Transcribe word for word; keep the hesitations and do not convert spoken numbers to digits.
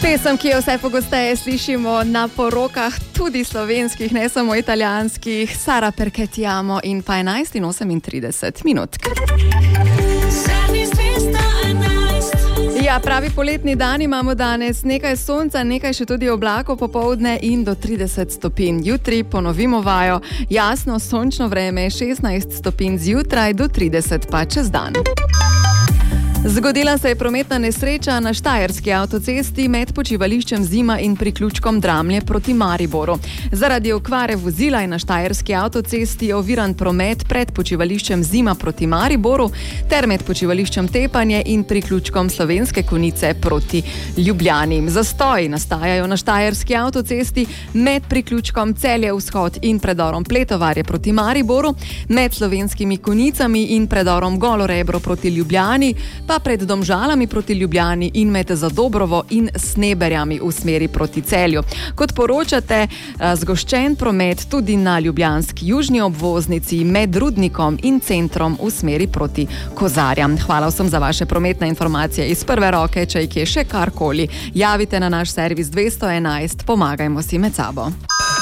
Pesem, ki jo vse pogosteje slišimo na porokah, tudi slovenskih, ne samo italijanskih, Sara perché ti amo in pa enajst in osemintrideset minut. Ja, pravi poletni dan imamo danes, nekaj sonca, nekaj še tudi oblakov popoldne in do trideset stopinj. Jutri ponovimo vajo, jasno sončno vreme, šestnajst stopinj zjutraj do trideset pa čez dan. Zgodila se je prometna nesreča na štajerski avtocesti med počivališčem Zima in priključkom Dramlje proti Mariboru. Zaradi okvare vozila je na štajerski avtocesti oviran promet pred počivališčem Zima proti Mariboru ter med počivališčem Tepanje in priključkom Slovenske Konjice proti Ljubljani. Zastoji nastajajo na štajerski avtocesti med priključkom Celje vzhod in predorom Pletovarje proti Mariboru, med Slovenskimi Konjicami in predorom Golo Rebro proti Ljubljani, pa pred Domžalami proti Ljubljani in med Zadobrovo in Sneberjami v smeri proti Celju. Kot poročate, zgoščen promet tudi na ljubljanski južni obvoznici med Rudnikom in centrom v smeri proti Kozarjam. Hvala vsem za vaše prometne informacije iz prve roke, če jih je še karkoli. Javite na naš servis dvesto enajst, pomagajmo si med sabo.